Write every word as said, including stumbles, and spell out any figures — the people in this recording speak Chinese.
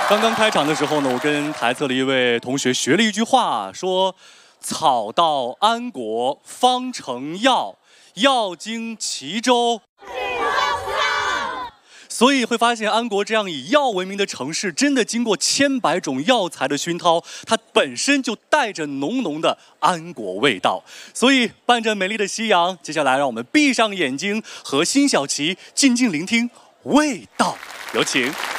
刚刚开场的时候呢，我跟台侧的一位同学学了一句话，说“草到安国方成药，药经齐州”。所以会发现，安国这样以药闻名的城市，真的经过千百种药材的熏陶，它本身就带着浓浓的安国味道。所以，伴着美丽的夕阳，接下来让我们闭上眼睛，和辛晓琪静静聆听味道。有请。